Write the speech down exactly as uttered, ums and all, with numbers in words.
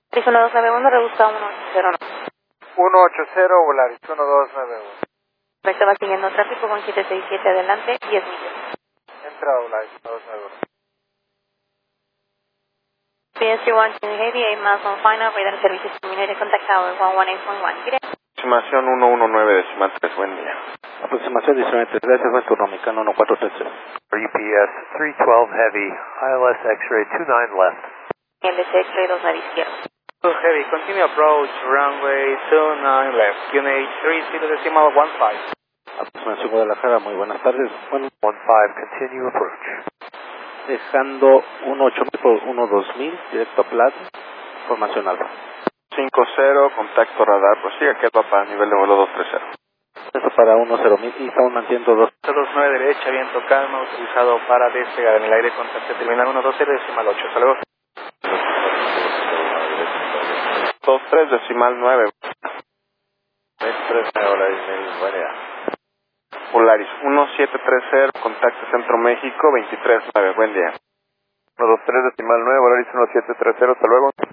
Volaris uno dos nueve uno, rebusca uno ocho cero nueve. uno ocho cero, Volaris uno dos nueve uno. Perfecto, va siguiendo tráfico con siete seis siete adelante, diez millas. Entra Volaris uno dos nueve uno. B S two one two Heavy, eight miles on final, radar services terminated, contact tower one one eight point one. Aproximación uno uno nueve decimal tres, buen día. Aproximación diecinueve tres, gracias, fue turno mexicano uno cuatro tres cero. U P S three twelve Heavy, I L S X-ray two nine left. L S X-ray dos nueve izquierdo. two Heavy, continue approach, runway two nine left, U N H three zero decimal one five. Aproximación Guadalajara, muy buenas tardes. Bueno, one five, continue approach. Dejando uno ocho mil por uno dos mil, directo a Plaza, formación alfa. cinco cero, contacto radar, prosiga que va para nivel de vuelo dos tres cero. Esto para uno cero mil y estamos manteniendo dos. dos nueve derecha, viento calma, utilizado para despegar en el aire, contacto terminal uno dos cero decimal ocho, hasta luego. dos tres decimal nueve. tres Volaris, buen día. Volaris uno siete tres cero, contacto Centro México veintitrés nueve, buen día. uno dos tres decimal nueve, Volaris uno siete tres cero, hasta luego.